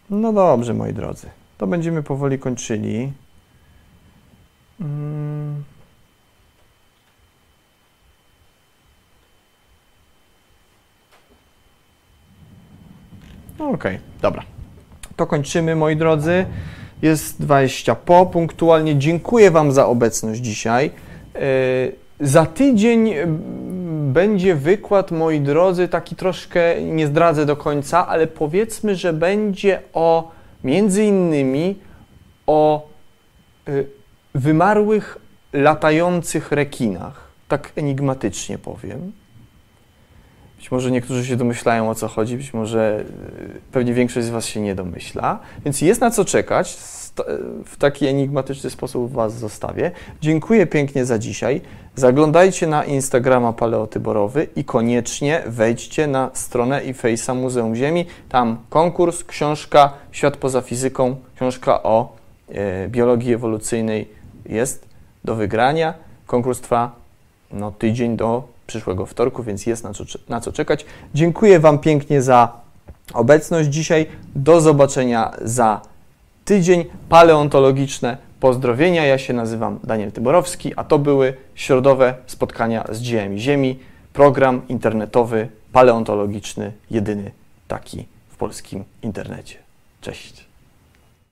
No dobrze, moi drodzy. To będziemy powoli kończyli. Okej, dobra. To kończymy, moi drodzy. Jest 20 po, punktualnie. Dziękuję Wam za obecność dzisiaj. Za tydzień będzie wykład, moi drodzy, taki troszkę, nie zdradzę do końca, ale powiedzmy, że będzie między innymi o wymarłych, latających rekinach. Tak enigmatycznie powiem. Być może niektórzy się domyślają, o co chodzi, być może pewnie większość z Was się nie domyśla, więc jest na co czekać. W taki enigmatyczny sposób Was zostawię. Dziękuję pięknie za dzisiaj. Zaglądajcie na Instagrama Paleotyborowy i koniecznie wejdźcie na stronę i Face'a Muzeum Ziemi. Tam konkurs, książka Świat poza fizyką, książka o biologii ewolucyjnej jest do wygrania. Konkurs trwa tydzień do przyszłego wtorku, więc jest na co czekać. Dziękuję Wam pięknie za obecność dzisiaj. Do zobaczenia za tydzień. Paleontologiczne pozdrowienia. Ja się nazywam Daniel Tyborowski, a to były środowe spotkania z dziełami Ziemi. Program internetowy, paleontologiczny, jedyny taki w polskim internecie. Cześć.